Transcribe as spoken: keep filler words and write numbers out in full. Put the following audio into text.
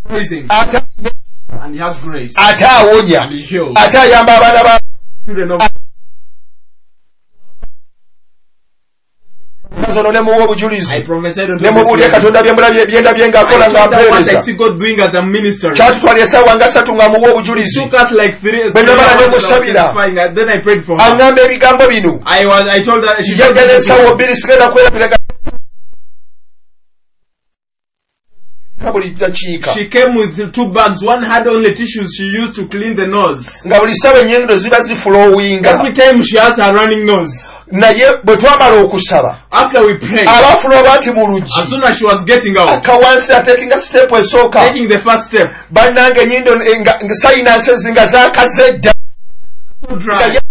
praising. ate And he has grace. ate awonya And he heals. ate ayamba abaana ba Children of zono ne muwa obujulizi I prophesied unto ne mubuulya him. katonda byemulabye byenda byengakola I told them what I ng'ampeereza see God doing as a minister. kyatutwala essaawa nga ssatu ng'amuwa It obujulizi took us like three, When three the man hours was of Sabina. testifying, and then I prayed for her. aŋŋamba ebigambo bino I was, I told her, she yajja n'essaawa bbiri sigenda kwerabiraga buli dakiika She came with two bags. One had only tissues she used to clean the nose. nga buli ssaawa ennyendo ziba zifulowinga Every time she has her running nose. naye bwe twamala okusaba After we prayed, abaafuna oba nti mu as luggi soon as she was getting out, akawansi atekinga siteepu esooka taking the first step, bannange ennyindo nga sayinansi nga zaakaze dda so dry.